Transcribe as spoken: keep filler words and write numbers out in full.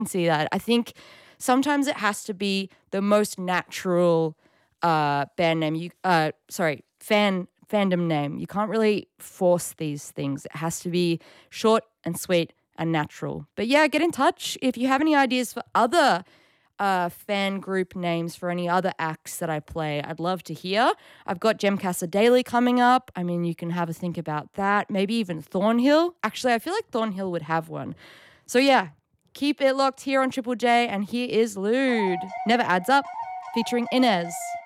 see that. I think sometimes it has to be the most natural uh, band name. You, uh, sorry, fan fandom name. You can't really force these things. It has to be short and sweet and natural. But yeah, get in touch if you have any ideas for other uh, fan group names for any other acts that I play. I'd love to hear. I've got Gemcasa Daily coming up. I mean, you can have a think about that. Maybe even Thornhill. Actually, I feel like Thornhill would have one. So yeah, keep it locked here on Triple J, and here is Lude. Never Adds Up, featuring Inez.